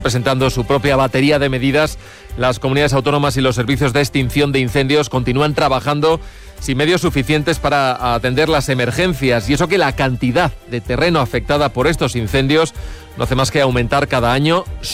Presentando su propia batería de medidas, las comunidades autónomas y los servicios de extinción de incendios continúan trabajando sin medios suficientes para atender las emergencias, y eso que la cantidad de terreno afectada por estos incendios no hace más que aumentar cada año.